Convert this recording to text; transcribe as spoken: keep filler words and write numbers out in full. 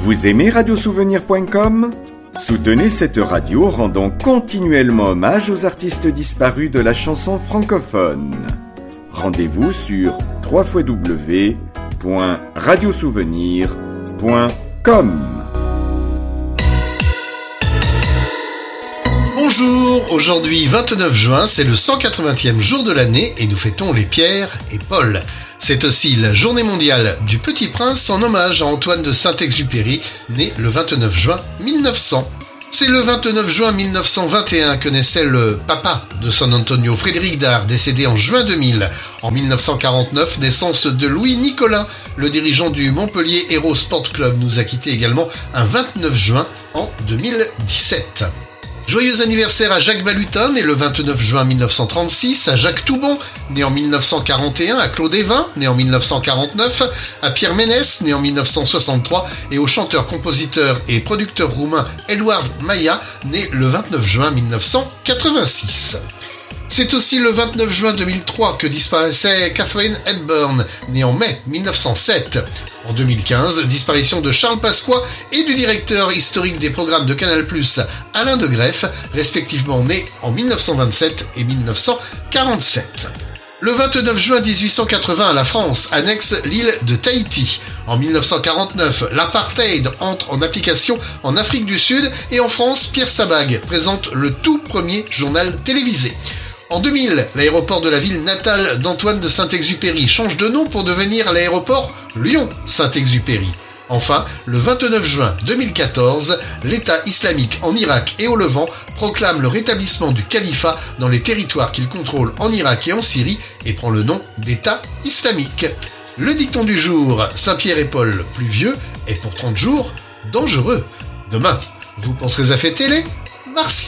Vous aimez radiosouvenir point com ? Soutenez cette radio rendant continuellement hommage aux artistes disparus de la chanson francophone. Rendez-vous sur w w w point radiosouvenir point com. Bonjour, aujourd'hui vingt-neuf juin, c'est le cent quatre-vingtième jour de l'année et nous fêtons les Pierre et Paul. C'est aussi la journée mondiale du Petit Prince en hommage à Antoine de Saint-Exupéry, né le vingt-neuf juin mille neuf cents. C'est le vingt-neuf juin mille neuf cent vingt et un que naissait le papa de San Antonio, Frédéric Dard, décédé en juin deux mille. En mille neuf cent quarante-neuf, naissance de Louis Nicolin, le dirigeant du Montpellier Hérault Sport Club, nous a quitté également un vingt-neuf juin en deux mille dix-sept. Joyeux anniversaire à Jacques Balutin, né le vingt-neuf juin mille neuf cent trente-six, à Jacques Toubon, né en mille neuf cent quarante et un, à Claude Évin, né en mille neuf cent quarante-neuf, à Pierre Ménès, né en mille neuf cent soixante-trois, et au chanteur, compositeur et producteur roumain Eduard Maia, né le vingt-neuf juin mille neuf cent quatre-vingt-six. C'est aussi le vingt-neuf juin deux mille trois que disparaissait Katharine Hepburn, née en mai mille neuf cent sept. En deux mille quinze, disparition de Charles Pasqua et du directeur historique des programmes de Canal plus, Alain de Greff, respectivement nés en mille neuf cent vingt-sept et mille neuf cent quarante-sept. Le vingt-neuf juin mille huit cent quatre-vingts, la France annexe l'île de Tahiti. En mille neuf cent quarante-neuf, l'apartheid entre en application en Afrique du Sud et en France, Pierre Sabag présente le tout premier journal télévisé. En deux mille, l'aéroport de la ville natale d'Antoine de Saint-Exupéry change de nom pour devenir l'aéroport Lyon-Saint-Exupéry. Enfin, le vingt-neuf juin deux mille quatorze, l'État islamique en Irak et au Levant proclame le rétablissement du califat dans les territoires qu'il contrôle en Irak et en Syrie et prend le nom d'État islamique. Le dicton du jour, Saint-Pierre et Paul pluvieux est pour trente jours dangereux. Demain, vous penserez à fêter les Martiens.